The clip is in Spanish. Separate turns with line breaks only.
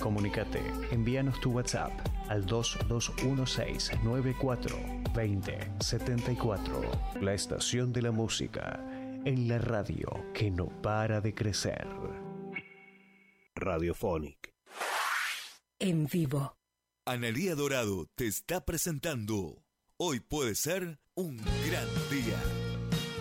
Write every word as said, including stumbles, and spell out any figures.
Comunícate, envíanos tu WhatsApp al dos dos uno seis nueve cuatro dos cero siete cuatro. La estación de la música en la radio que no para de crecer.
Radiophonic.
En vivo.
Analía Dorado te está presentando Hoy puede ser un gran día.